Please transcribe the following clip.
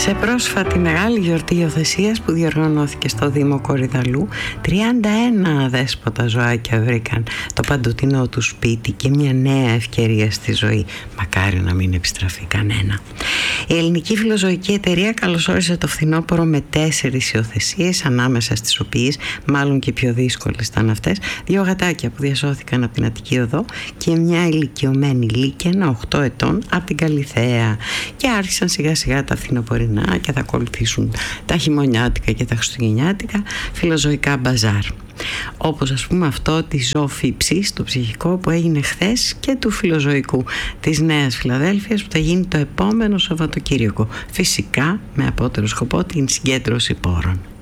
Σε πρόσφατη μεγάλη γιορτή υιοθεσίας που διοργανώθηκε στο Δήμο Κορυδαλλού, 31 αδέσποτα ζωάκια βρήκαν το παντοτινό του σπίτι και μια νέα ευκαιρία στη ζωή. Μακάρι να μην επιστραφεί κανένα. Η Ελληνική Φιλοζωική Εταιρεία καλωσόρισε το φθινόπωρο με 4 υιοθεσίες, ανάμεσα στις οποίες, μάλλον και πιο δύσκολες ήταν αυτές, 2 γατάκια που διασώθηκαν από την Αττική Οδό και μια ηλικιωμένη Λύκαινα 8 ετών από την Καλιθέα. Και άρχισαν σιγά σιγά τα φθινοπορεινά και θα ακολουθήσουν τα χειμωνιάτικα και τα χριστουγεννιάτικα φιλοζωικά μπαζάρ. Όπως ας πούμε αυτό της ζωοφύψης, το ψυχικό που έγινε χθες, και του φιλοζωικού της Νέας Φιλαδέλφειας που θα γίνει το επόμενο Σαββατοκύριακο. Φυσικά με απότερο σκοπό την συγκέντρωση πόρων.